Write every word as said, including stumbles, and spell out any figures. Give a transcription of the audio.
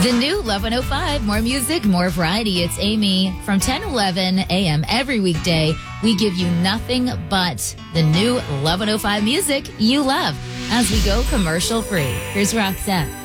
The new eleven oh five, more music, more variety. It's Amy from ten eleven a.m. every weekday. We give you nothing but the new eleven oh five music you love as we go commercial free. Here's Roxette.